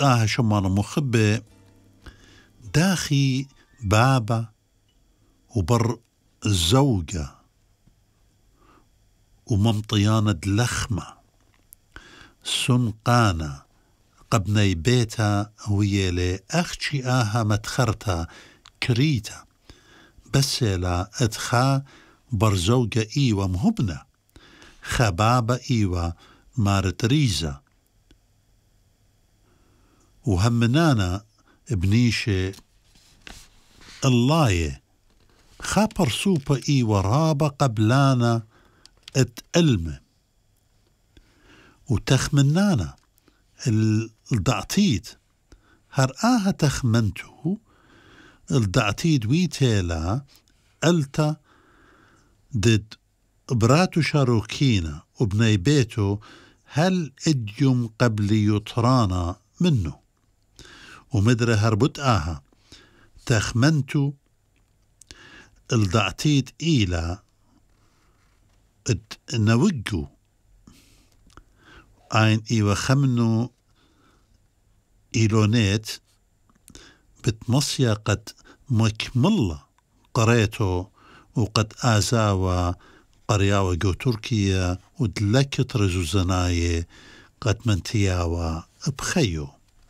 شمان مخبة داخي بابا وبر الزوجة وممطيانة لخمة سنقانا قبني بيتا ويلي أخشي متخرتا كريتا بس لا أدخا برزوجة إيوة مهبنة خبابة إيوة مارت ريزة وهمنانا بنيشة اللاية خابر سوبا إيوة رابة قبلانا اتألمة وتخمنانا الدعتيد هرآها تخمنته الدعتيد ويتيلا ألتا دد براتو شاروكينا وبني بيتو هل اديم قبل يطرانا منه ومدري هربت تخمنتو الدعتيد إيلا نوجو عين إيوة خمنو إيلونيت بتمصيا قد مكملة قريتو وقد آزاوا قرياوا جو تركيا ودلكت رزو زناية قد منتياوا بخيو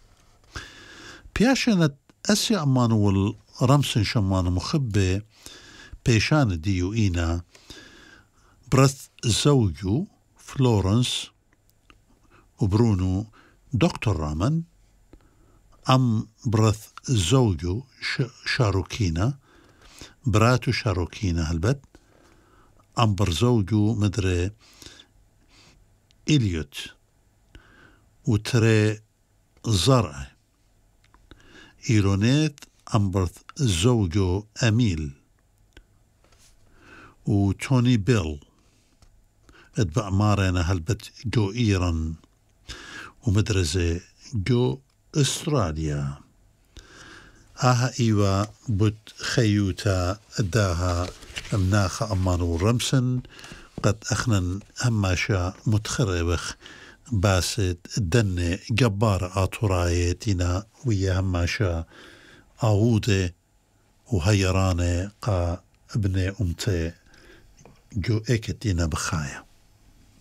بياشنت أسي أمانو والرمسن شمان مخبة بيشان ديو إينا برث زوجو فلورنس وبرونو دكتور رامن أم برث زوجو شاروكينا براتو شاروكينا هلبت أم برزوجو مدري إليوت وتري زرع إيرونيت أم برث زوجو أميل وتوني بيل اتبع مارينا هلبت جو إيران ومدرزة جو استراليا إيوا بوت خيوتا داها مناخ أمانو رمسن قد أخنن هماشا متخربخ باسد دنة جبار آتورايتنا ويا هماشا عودة وهيرانة قا ابن أمتي جو إكتنا بخايا